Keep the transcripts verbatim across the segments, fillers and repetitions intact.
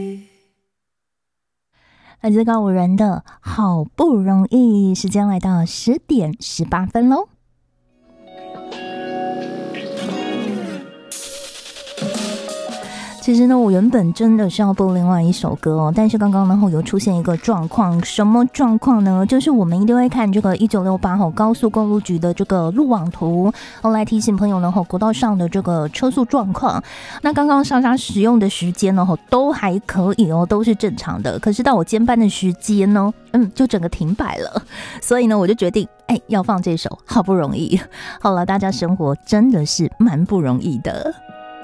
来自告五人的好不容易，时间来到十点十八分喽。其实呢，我原本真的是要播另外一首歌哦，但是刚刚呢有出现一个状况，什么状况呢？就是我们一定会看这个一九六八高速公路局的这个路网图，来提醒朋友呢国道上的这个车速状况。那刚刚上下使用的时间呢都还可以哦，都是正常的。可是到我兼班的时间呢，嗯，就整个停摆了。所以呢，我就决定，哎，要放这首，好不容易。好了，大家生活真的是蛮不容易的。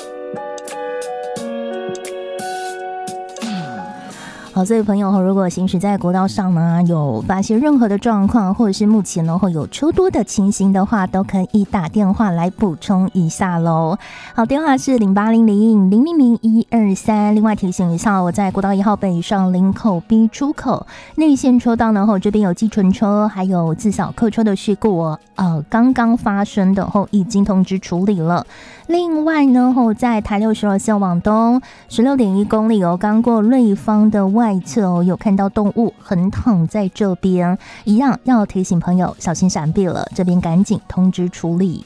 好，所以朋友如果行驶在国道上呢，有发现任何的状况，或者是目前呢有车多的情形的话，都可以打电话来补充一下咯。好，电话是零八零零零零零一二三。另外提醒一下，我在国道一号北上林口 B 出口内线车道呢，这边有计程车还有自小客车的事故哦，呃，刚刚发生的后已经通知处理了。另外呢，在台六十二线往东 十六点一公里哦，刚过瑞芳的外侧哦，有看到动物横躺在这边，一样要提醒朋友小心闪避了，这边赶紧通知处理。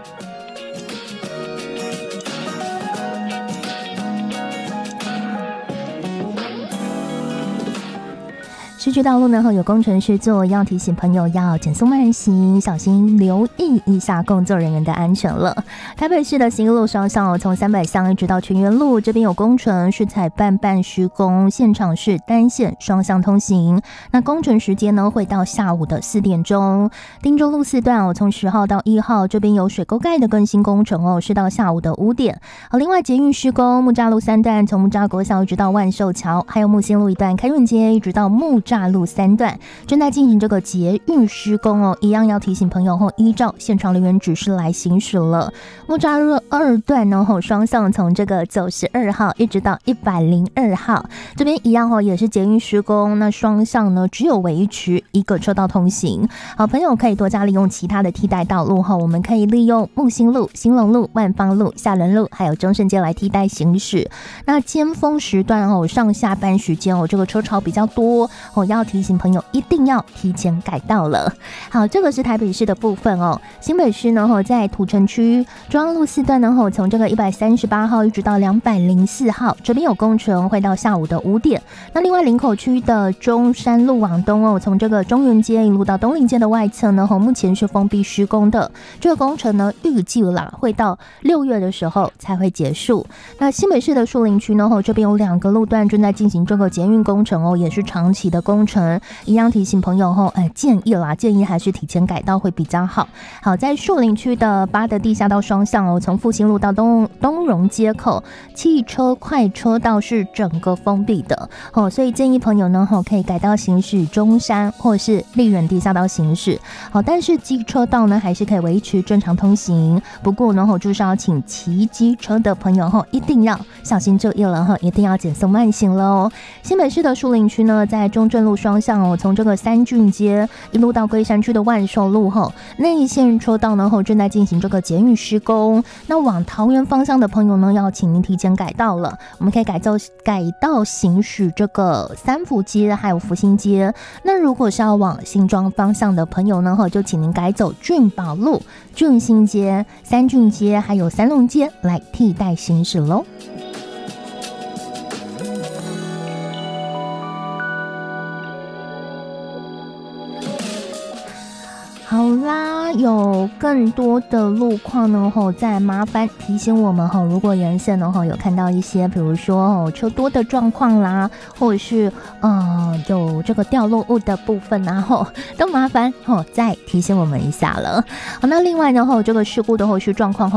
市区道路呢有工程师做，要提醒朋友要减速慢行，小心留意一下工作人员的安全了。台北市的行路双向从三百巷一直到全园路，这边有工程，是采半半施工，现场是单线双向通行。那工程时间呢会到下午的四点钟。汀州路四段哦，从十号到一号，这边有水沟盖的更新工程哦，是到下午的五点。好，另外捷运施工，木栅路三段从木栅国小一直到万寿桥，还有木星路一段开运街一直到木栅大路三段正在进行这个捷运施工哦，一样要提醒朋友后依照现场人员指示来行驶了。木栅路二段呢后双向从这个九十二号一直到一百零二号，这边一样哦，也是捷运施工，那双向呢只有维持一个车道通行。好，朋友可以多加利用其他的替代道路后，我们可以利用木星路、兴隆路、万芳路、下人路还有中正街来替代行驶。那尖峰时段哦，上下班时间哦，这个车潮比较多哦，要提醒朋友一定要提前改道了。好，这个是台北市的部分哦。新北市呢在土城区中央路四段呢从这个一百三十八号一直到两百零四号，这边有工程会到下午的五点。那另外林口区的中山路往东哦，从这个中原街一路到东林街的外侧呢目前是封闭施工的，这个工程呢预计啦会到六月的时候才会结束。那新北市的树林区呢这边有两个路段正在进行这个捷运工程哦，也是长期的工程，一样提醒朋友后，哎，建议啦，建议还是提前改道会比较好。好，在树林区的八德地下道双向哦，从复兴路到东东荣街口，汽车快车道是整个封闭的哦，所以建议朋友呢，可以改道行驶中山或是立远地下道行驶。好，但是机车道呢，还是可以维持正常通行。不过呢，就是要请骑机车的朋友一定要小心注意了，一定要减速慢行了哦。新北市的树林区呢，在中正路双向哦，从这个三郡街一路到龟山区的万寿路后，内线车道呢后正在进行这个捷运施工。那往桃园方向的朋友呢，要请您提前改道了。我们可以改道改道行驶这个三福街还有福兴街。那如果是要往新庄方向的朋友呢，就请您改走俊宝路、俊兴街、三郡街还有三龙街来替代行驶喽。好啦，有更多的路况呢，再麻烦提醒我们，如果沿线呢有看到一些，比如说车多的状况啦，或者是呃有这个掉落物的部分啊，都麻烦再提醒我们一下了。好，那另外呢，这个事故的后续状况